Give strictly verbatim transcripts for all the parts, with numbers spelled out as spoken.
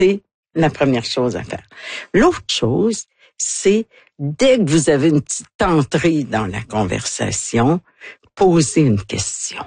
C'est la première chose à faire. L'autre chose, c'est dès que vous avez une petite entrée dans la conversation, posez une question.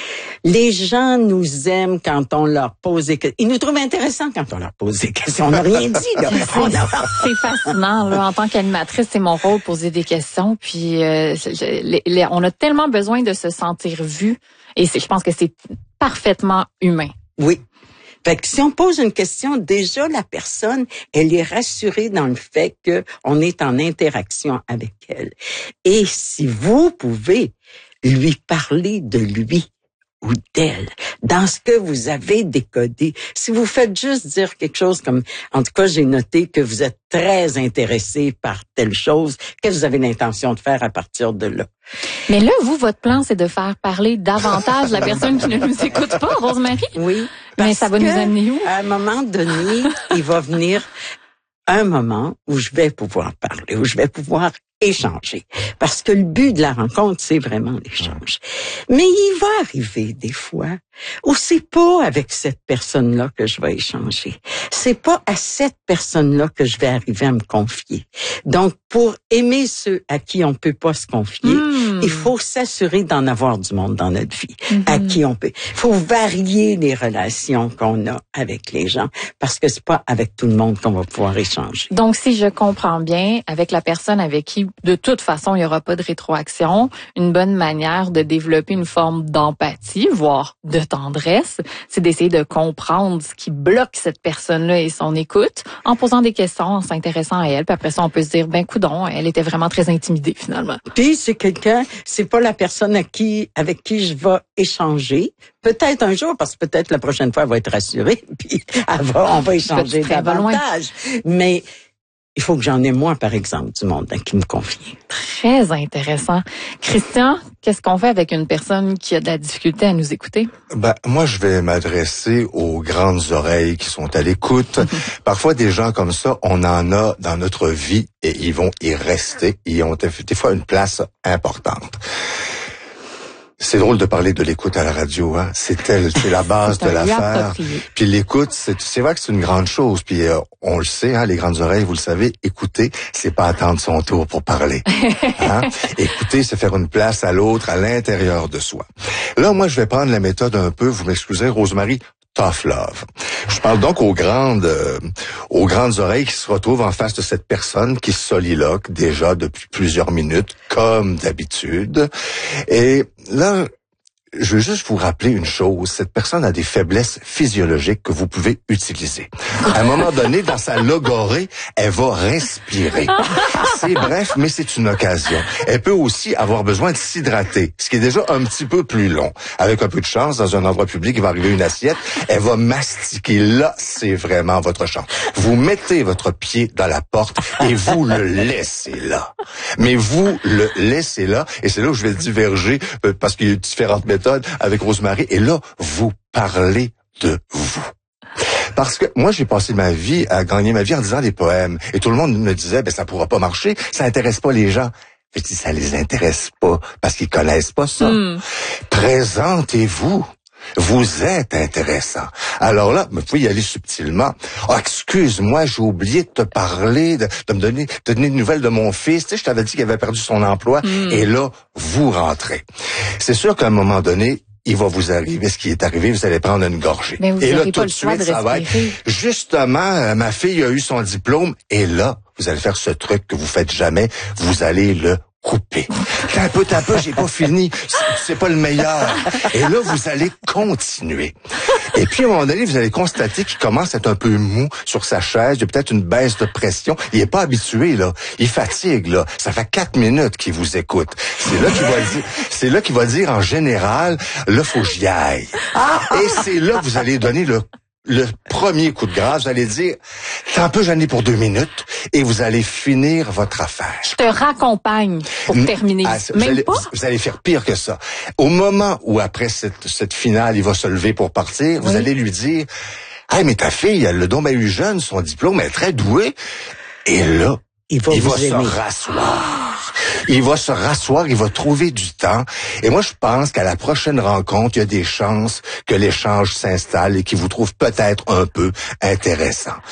Les gens nous aiment quand on leur pose des questions. Ils nous trouvent intéressants quand on leur pose des questions. On n'a rien dit, là. On a... C'est fascinant, là. En tant qu'animatrice, c'est mon rôle de poser des questions. Puis, euh, les, les, on a tellement besoin de se sentir vu. Et c'est, je pense que c'est parfaitement humain. Oui. Fait que si on pose une question, déjà, la personne, elle est rassurée dans le fait que on est en interaction avec elle. Et si vous pouvez lui parler de lui, ou d'elle, dans ce que vous avez décodé. Si vous faites juste dire quelque chose comme, en tout cas, j'ai noté que vous êtes très intéressé par telle chose, qu'est-ce que vous avez l'intention de faire à partir de là? Mais là, vous, votre plan, c'est de faire parler davantage la personne qui ne nous écoute pas, Rosemary? Oui. Mais ça va nous amener où? À un moment donné, il va venir un moment où je vais pouvoir parler, où je vais pouvoir échanger. Parce que le but de la rencontre, c'est vraiment l'échange. Mais il va arriver des fois où c'est pas avec cette personne-là que je vais échanger. C'est pas à cette personne-là que je vais arriver à me confier. Donc, pour aimer ceux à qui on peut pas se confier, mmh. il faut s'assurer d'en avoir du monde dans notre vie, mmh. à qui on peut. Il faut varier les relations qu'on a avec les gens, parce que c'est pas avec tout le monde qu'on va pouvoir échanger. Donc, si je comprends bien, avec la personne avec qui, de toute façon, il n'y aura pas de rétroaction, une bonne manière de développer une forme d'empathie, voire de tendresse, c'est d'essayer de comprendre ce qui bloque cette personne-là et son écoute, en posant des questions, en s'intéressant à elle. Puis après ça, on peut se dire, ben coudonc, elle était vraiment très intimidée finalement. Puis c'est quelqu'un, c'est pas la personne à qui, avec qui je vais échanger. Peut-être un jour, parce que peut-être la prochaine fois, elle va être rassurée, puis elle va, on va échanger davantage. Mais il faut que j'en ai moins, par exemple, du monde à qui me confier. Très intéressant. Christian, qu'est-ce qu'on fait avec une personne qui a de la difficulté à nous écouter? Ben, moi, je vais m'adresser aux grandes oreilles qui sont à l'écoute. Parfois, des gens comme ça, on en a dans notre vie et ils vont y rester. Ils ont des fois une place importante. C'est drôle de parler de l'écoute à la radio, hein. C'est elle, c'est la base de l'affaire. Puis l'écoute, c'est, c'est vrai que c'est une grande chose. Puis euh, on le sait, hein, les grandes oreilles, vous le savez, écouter, c'est pas attendre son tour pour parler. Hein? Écouter, c'est faire une place à l'autre, à l'intérieur de soi. Là, moi, je vais prendre la méthode un peu. Vous m'excusez, Rosemary. Tough love. Je parle donc aux grandes, euh, aux grandes oreilles qui se retrouvent en face de cette personne qui soliloque déjà depuis plusieurs minutes, comme d'habitude. Et là, je veux juste vous rappeler une chose. Cette personne a des faiblesses physiologiques que vous pouvez utiliser. À un moment donné, dans sa logorée, elle va respirer. C'est bref, mais c'est une occasion. Elle peut aussi avoir besoin de s'hydrater, ce qui est déjà un petit peu plus long. Avec un peu de chance, dans un endroit public, il va arriver une assiette, elle va mastiquer. Là, c'est vraiment votre chance. Vous mettez votre pied dans la porte et vous le laissez là. Mais vous le laissez là, et c'est là où je vais diverger, parce qu'il y a différentes méthodes avec Rosemary, et là, vous parlez de vous. Parce que moi, j'ai passé ma vie à gagner ma vie en disant des poèmes. Et tout le monde me disait, ben ça pourra pas marcher, ça intéresse pas les gens. Je dis, ça les intéresse pas, parce qu'ils connaissent pas ça. Mm. Présentez-vous. Vous êtes intéressant. Alors là, vous pouvez y aller subtilement. Oh, excuse-moi, j'ai oublié de te parler, de, de me donner, de donner des nouvelles de mon fils. Tu sais, je t'avais dit qu'il avait perdu son emploi. Mm. Et là, vous rentrez. C'est sûr qu'à un moment donné, il va vous arriver ce qui est arrivé, vous allez prendre une gorgée. Mais vous et là, tout de suite, de ça va être, justement, ma fille a eu son diplôme, et là, vous allez faire ce truc que vous faites jamais, vous allez le couper. Un peu, un peu, j'ai pas fini. C'est, c'est pas le meilleur. Et là, vous allez continuer. Et puis, à un moment donné, vous allez constater qu'il commence à être un peu mou sur sa chaise. Il y a peut-être une baisse de pression. Il est pas habitué, là. Il fatigue, là. Ça fait quatre minutes qu'il vous écoute. C'est là qu'il va dire, c'est là qu'il va dire, en général, là, faut que j'y aille. Et c'est là que vous allez donner le Le premier coup de grâce, vous allez dire, c'est un peu gêné pour deux minutes, et vous allez finir votre affaire. Je te raccompagne pour N- terminer. Ah, Même vous allez, pas? Vous allez faire pire que ça. Au moment où, après cette, cette finale, il va se lever pour partir, oui. Vous allez lui dire, « Hey, mais ta fille, elle l'a donc bien eu jeune, son diplôme, elle est très douée. » Et là, il va, il va se rasseoir. Il va se rasseoir, il va trouver du temps. Et moi, je pense qu'à la prochaine rencontre, il y a des chances que l'échange s'installe et qu'il vous trouve peut-être un peu intéressant.